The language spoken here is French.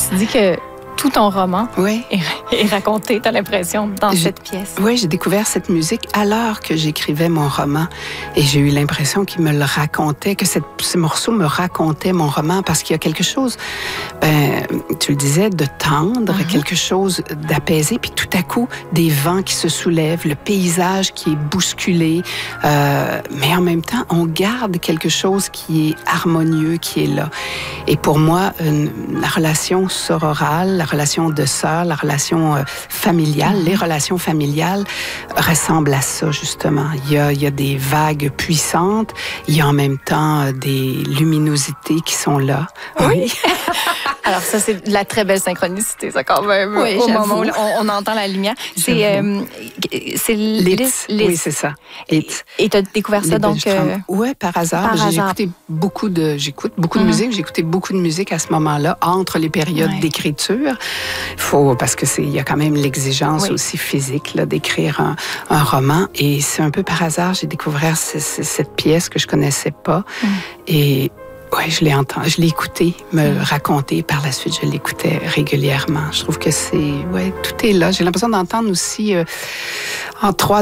Tu dis que tout ton roman Oui. est raconté, tu as l'impression, dans cette pièce. Oui, j'ai découvert cette musique alors que j'écrivais mon roman. Et j'ai eu l'impression qu'il me le racontait, que ce morceau me racontait mon roman, parce qu'il y a quelque chose, tu le disais, de tendre, quelque chose d'apaisé, puis tout à coup, des vents qui se soulèvent, le paysage qui est bousculé, mais en même temps, on garde quelque chose qui est harmonieux, qui est là. Et pour moi, la relation sororale, la relation de sœur, la relation familiale, les relations familiales ressemblent à ça, justement. Il y a des vagues puissantes, il y a en même temps des luminosités qui sont là. Oui. Alors ça, c'est de la très belle synchronicité, ça, quand même. Oui, au moment où on entend la lumière. C'est Litz. Oui, c'est ça. Litz. Et tu as découvert ça, donc... Oui, par hasard. J'écoute beaucoup de musique. J'ai écouté beaucoup de musique à ce moment-là, entre les périodes d'écriture. Parce que il y a quand même l'exigence aussi physique là, d'écrire un roman. Et c'est un peu par hasard, j'ai découvert cette pièce que je connaissais pas. Et ouais, je l'ai écouté, me raconter. Par la suite, je l'écoutais régulièrement. Je trouve que tout est là. J'ai l'impression d'entendre aussi en 3